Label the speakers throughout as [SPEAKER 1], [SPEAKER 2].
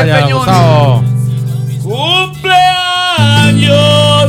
[SPEAKER 1] Vaya, Gustavo.
[SPEAKER 2] ¡Cumpleaños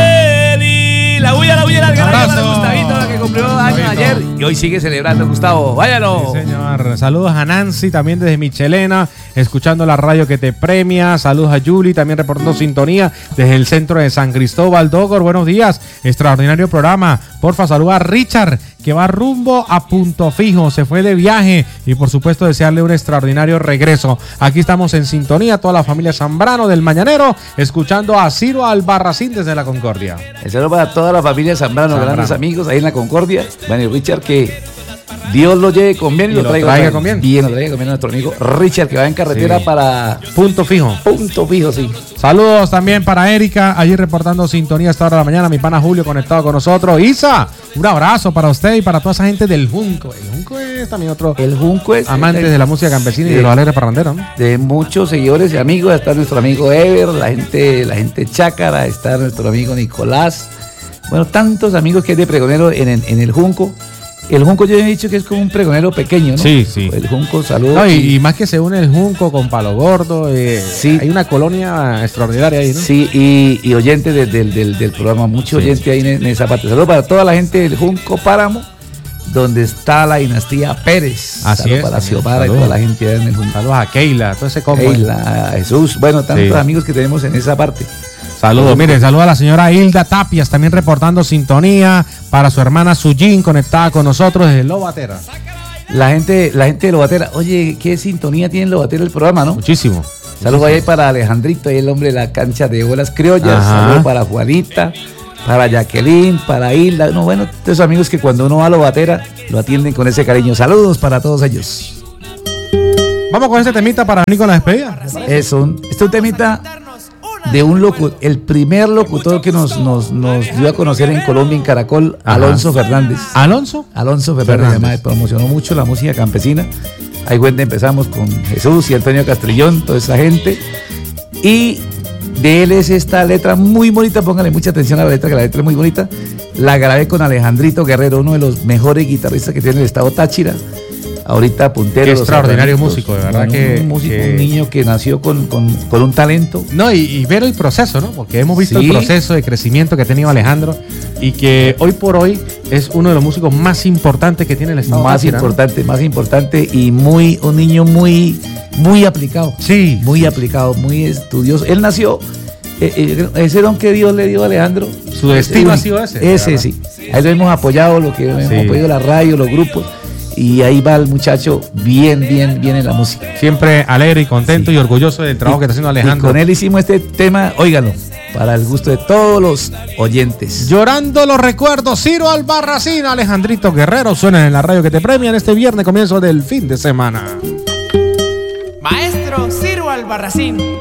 [SPEAKER 2] feliz! La bulla,
[SPEAKER 1] Abrazo.
[SPEAKER 2] Gustavito, la que cumplió años ayer. Y hoy sigue celebrando, Gustavo. Váyalo.
[SPEAKER 1] Sí, señor. Saludos a Nancy, también desde Michelena, escuchando la radio que te premia. Saludos a Julie, también reportando sintonía desde el centro de San Cristóbal. Dogor, buenos días. Extraordinario programa. Porfa, saluda a Richard, que va rumbo a Punto Fijo. Se fue de viaje y, por supuesto, desearle un extraordinario regreso. Aquí estamos en sintonía, toda la familia Zambrano del Mañanero, escuchando a Ciro Albarracín desde la Concordia.
[SPEAKER 2] El saludo para toda la familia Zambrano, grandes amigos ahí en la Concordia. Bueno, y Richard, que Dios lo lleve con bien y lo traiga
[SPEAKER 1] con bien.
[SPEAKER 2] Bien, lo traiga con bien a nuestro amigo Richard, que va en carretera para
[SPEAKER 1] Punto Fijo.
[SPEAKER 2] Punto Fijo, sí.
[SPEAKER 1] Saludos también para Erika, allí reportando sintonía a esta hora de la mañana. Mi pana Julio conectado con nosotros. Isa, un abrazo para usted y para toda esa gente del Junco. El Junco es también otro.
[SPEAKER 2] El Junco es
[SPEAKER 1] amantes de la música campesina y de los alegres parranderos, ¿no?
[SPEAKER 2] De muchos seguidores y amigos. Está nuestro amigo Ever, la gente Chácara, está nuestro amigo Nicolás. Bueno, tantos amigos que hay de pregonero en el Junco. El Junco yo he dicho que es como un pregonero pequeño, ¿no?
[SPEAKER 1] Sí, sí.
[SPEAKER 2] El Junco, saludos.
[SPEAKER 1] No, y más que se une el Junco con Palo Gordo,
[SPEAKER 2] sí.
[SPEAKER 1] Hay una colonia extraordinaria ahí, ¿no?
[SPEAKER 2] Sí, y oyentes del programa, mucho oyente ahí en esa parte. Saludos para toda la gente del Junco Páramo, donde está la dinastía Pérez.
[SPEAKER 1] Así
[SPEAKER 2] saludos
[SPEAKER 1] es.
[SPEAKER 2] Para Xiomara y toda la gente allá en el Junco.
[SPEAKER 1] Saludos a Keila, todo ese combo.
[SPEAKER 2] Keila, Jesús, bueno, tantos amigos que tenemos en esa parte.
[SPEAKER 1] Saludos, miren, saludos a la señora Hilda Tapias, también reportando sintonía para su hermana Sujin, conectada con nosotros desde Lobatera.
[SPEAKER 2] La gente de Lobatera, oye, qué sintonía tiene Lobatera el programa, ¿no?
[SPEAKER 1] Muchísimo.
[SPEAKER 2] Saludos ahí para Alejandrito, ahí el hombre de la cancha de bolas criollas. Saludos para Juanita, para Jacqueline, para Hilda. No, bueno, esos amigos que cuando uno va a Lobatera lo atienden con ese cariño. Saludos para todos ellos.
[SPEAKER 1] Vamos con este temita para venir con la despedida.
[SPEAKER 2] Este es un temita de el primer locutor que nos dio a conocer en Colombia, en Caracol, Alonso Fernández.
[SPEAKER 1] ¿Alonso?
[SPEAKER 2] Alonso Fernández. Además, promocionó mucho la música campesina. Ahí cuenta, empezamos con Jesús y Antonio Castrillón, toda esa gente. Y de él es esta letra muy bonita, póngale mucha atención a la letra, que la letra es muy bonita. La grabé con Alejandrito Guerrero, uno de los mejores guitarristas que tiene el estado Táchira. Ahorita puntero.
[SPEAKER 1] Extraordinario músico, de verdad.
[SPEAKER 2] Bueno, un niño que nació con un talento.
[SPEAKER 1] No, y ver el proceso, ¿no? Porque hemos visto el proceso de crecimiento que ha tenido Alejandro y que hoy por hoy es uno de los músicos más importantes que tiene el estado.
[SPEAKER 2] Más importante y un niño muy aplicado.
[SPEAKER 1] Sí.
[SPEAKER 2] Muy aplicado, muy estudioso. Él nació, ese don que Dios le dio a Alejandro.
[SPEAKER 1] Su destino ha sido ese.
[SPEAKER 2] Ese, sí. Ahí lo hemos apoyado, lo que hemos apoyado la radio, los grupos. Y ahí va el muchacho bien en la música.
[SPEAKER 1] Siempre alegre y contento y orgulloso del trabajo que está haciendo Alejandro.
[SPEAKER 2] Y con él hicimos este tema, óiganlo, para el gusto de todos los oyentes.
[SPEAKER 1] Llorando los recuerdos, Ciro Albarracín, Alejandrito Guerrero, suenan en la radio que te premian este viernes, comienzo del fin de semana.
[SPEAKER 3] Maestro Ciro Albarracín.